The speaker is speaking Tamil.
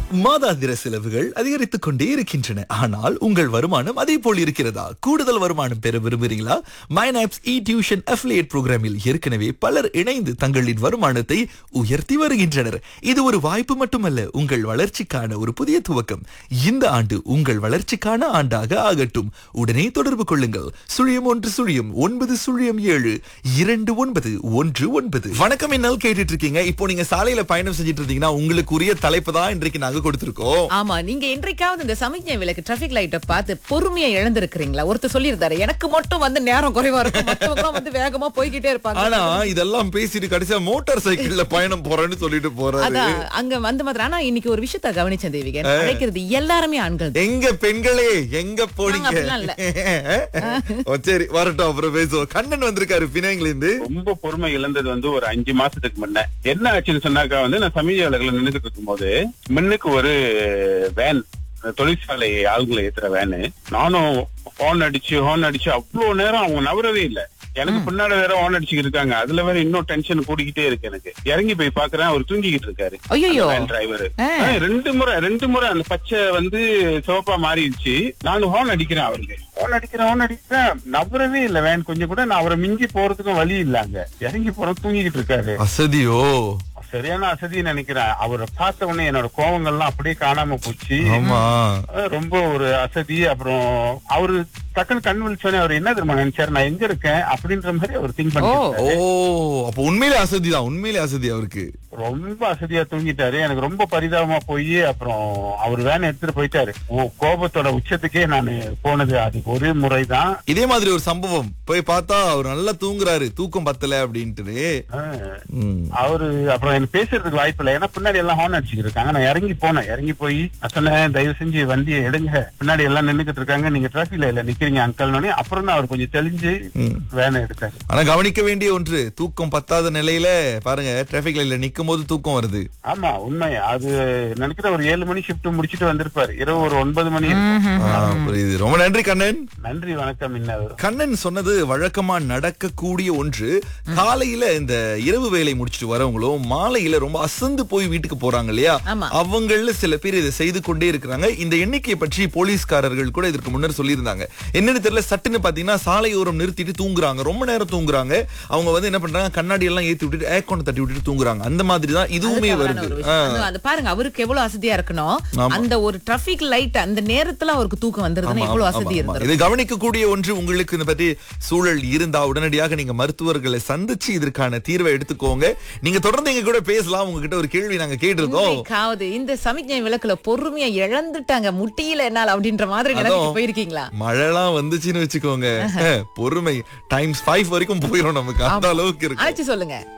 மாதாந்திர செலவுகள் அதிகரித்துக் கொண்டே இருக்கின்றன. ஆனால் உங்கள் வருமானம் அதே போல் இருக்கிறதா? கூடுதல் வருமானம் பெற விரும்புகிறீங்களா? மைனாப்ஸ் இ டியூஷன் அஃபிலியேட் புரோகிராமில் ஏற்கனவே பலர் இணைந்து தங்களின் வருமானத்தை உயர்த்தி வருகின்றனர். இது ஒரு வாய்ப்பு மட்டுமல்ல, உங்கள் வளர்ச்சிக்கான ஒரு புதிய துவக்கம். இந்த ஆண்டு உங்கள் வளர்ச்சிக்கான ஆண்டாக ஆகட்டும். உடனே தொடர்பு கொள்ளுங்கள். 01 வணக்கம், என்னால் கேட்டுட்டு இருக்கீங்க. இப்போ நீங்க சாலையில பயணம் செஞ்சுட்டு இருந்தீங்கன்னா உங்களுக்கு உரிய தலைப்பு தான் இன்றைக்கு நாங்க கொடுத்திருக்கோம். ஆமா, நீங்க இன்றைக்காவது இந்த சமிக்ஞை விளக்கு டிராபிக் லைட்டை பார்த்து பொறுமையா இழந்திருக்கிறீங்களா? ஒருத்தர் சொல்லியிருந்தாரு, எனக்கு மட்டும் வந்து நேரம் குறைவா இருக்கும், மற்றவங்க வந்து வேகமா போய்கிட்டே இருப்பாங்க. ஆனா இதெல்லாம் பேசிட்டு கடைசியா மோட்டார் சைக்கிள்ல பயணம் போறேன்னு சொல்லிட்டு போறாரு. அதான் அங்க வந்து மாத்திரம். ஆனா இன்னைக்கு ஒரு விஷயத்த கவனிச்சேன் தேவிகன், அழைக்கிறது எல்லாருமே ஆண்கள். எங்க பெண்களே எங்க போனீங்க? சரி, வரட்டும், அப்புறம் பேசுவோம். கண்ணன் வந்திருக்காரு பினாங்கில இருந்து. ரொம்ப பொறுமை இழந்தது வந்து ஒரு 5 மாசத்துக்கு முன்ன என்ன ஆச்சுன்னு சொன்னாக்கா வந்து, நான் சமீப வேலைகளை நின்றுட்டு இருக்கும் போது முன்னுக்கு ஒரு வேன், தொழிற்சாலை ஆளுங்களை ஏத்துற வேனு. நானும் ஹார்ன் அடிச்சு அவ்வளவு நேரம் அவங்க நவரவே இல்லை. எனக்கு பின்னாடி வேற ஹார்ன் அடிச்சுட்டு இருக்காங்க. அதுல வேற இன்னும் டென்ஷன் கூடிக்கிட்டே இருக்கு. எனக்கு இறங்கி போய் பாக்குறேன், அவர் தூங்கிக்கிட்டு இருக்காரு. டிரைவர் ரெண்டு முறை அந்த பச்சை வந்து சிவப்பா மாறிடுச்சு. நானும் ஹார்ன் அடிக்கிறேன், அவருக்கு ஹார்ன் அடிக்கிறேன், நவரவே இல்லை வேன் கொஞ்சம் கூட. நான் அவரை மிஞ்சி போறதுக்கும் வழி இல்லாங்க. இறங்கி போற தூங்கிக்கிட்டு இருக்காரு. அசதியோ, சரியான அசதின்னு நினைக்கிறேன். அவரை பார்த்த உடனே என்னோட கோவங்கள்லாம் அப்படியே காணாம போச்சு. ரொம்ப ஒரு அசதி. அப்புறம் அவரு டக்குன்னு கண் விழிச்சோடனே அவர் என்ன தெரியுமா நினைச்சாரு, நான் எங்க இருக்கேன் அப்படின்ற மாதிரி அவர் திங்க் பண்ணிட்டாரு. அப்ப உண்மையிலே அசதிதான், உண்மையிலே அசதி. அவருக்கு ரொம்ப அசதியா தூங்கிட்டாரு. எனக்கு ரொம்ப பரிதாபமா போய் அப்புறம் அவர் வேன் எடுத்துட்டு போயிட்டாரு. கோபத்தோட உச்சத்துக்கே நான் போனது அது ஒரு முறைதான். இதே மாதிரி ஒரு சம்பவம் போய் பார்த்தா அவர் நல்லா தூங்குறாரு, தூக்கம் பத்தல அப்படின்ட்டு. அவரு அப்புறம் எனக்கு பேசுறதுக்கு வாய்ப்பு இல்லை, ஏன்னா பின்னாடி எல்லாம் ஹார்ன் அடிச்சுட்டு இருக்காங்க. நான் இறங்கி போய் நான் சொன்னேன், தயவு செஞ்சு வண்டியை எடுங்க, பின்னாடி எல்லாம் நின்னுக்கிட்டு இருக்காங்க, நீங்க டிராபிக் லைன்ல நிக்கிறீங்க அங்கிள். அப்புறம் தான் அவர் கொஞ்சம் தெளிஞ்சு வேனை எடுத்தாரு. ஆனா கவனிக்க வேண்டிய ஒன்று, தூக்கம் பத்தாத நிலையில பாருங்க டிராபிக் லைன்ல நிக்கும் போது தூக்கம் வருது. ஆமா, உண்மை. அது நினைக்கிற ஒரு 7 மணி ஷிப்ட் முடிச்சிட்டு வந்திருப்பாரு. இரவு ஒரு 9 மணி. புரியுது. ரொம்ப நன்றி கண்ணன். நன்றி, வணக்கம். கண்ணன் சொன்னது வழக்கமா நடக்கக்கூடிய ஒன்று. காலையில இந்த இரவு வேலை முடிச்சிட்டு வரவங்களும் மாலையில ரொம்ப அசந்து போய் வீட்டுக்கு போறாங்க இல்லையா, அவங்கள சில பேர் இதை செய்து கொண்டே இருக்கிறாங்க. இந்த எண்ணிக்கையை பற்றி போலீஸ்காரர்கள் கூட இதற்கு முன்னர் சொல்லியிருந்தாங்க. என்னன்னு தெரியல, சட்டுன்னு பாத்தீங்கன்னா சாலையோரம் நிறுத்திட்டு தூங்குறாங்க, ரொம்ப நேரம் தூங்குறாங்க. அவங்க வந்து என்ன பண்றாங்க, கண்ணாடி எல்லாம் ஏத்தி விட்டுட்டு ஏக்கோனை தட்டி விட்டுட்டு தூங்குறாங்க. அந்த மாதிரி தான் இதுவுமே வருது. அது பாருங்க, அவருக்கு எவ்வளவு அசதியா இருக்கணும். அந்த ஒரு டிராபிக் லைட் அந்த நேரத்துல அவருக்கு தூக்கம் வந்துருதுன்னா எவ்வளவு அசதி இருக்கு. இது கவனிக்கக்கூடிய ஒன்று. உங்களுக்கு இந்த பத்தி சூழல் இருந்தா உடனடியாக நீங்க மருத்துவர்களை சந்திச்சு இதற்கான தீர்வை எடுத்துக்கோங்க. நீங்க தொடர்ந்து எங்க கூட பேசலாம். உங்ககிட்ட ஒரு கேள்வி நாங்க கேட்டிருக்கோம். இந்த சமிக்ஞை விளக்குல பொறுமையா இழந்துட்டாங்க, முட்டியில என்னால அப்படின்ற மாதிரி நிலைமைக்கு போயிருக்கீங்களா? மழைலாம் வந்துச்சுன்னு வச்சுக்கோங்க, பொறுமை டைம்ஸ் 5 வரைக்கும் போயிடும் நமக்கு. அந்த அளவுக்கு இருக்கு. அழைச்சு சொல்லுங்க.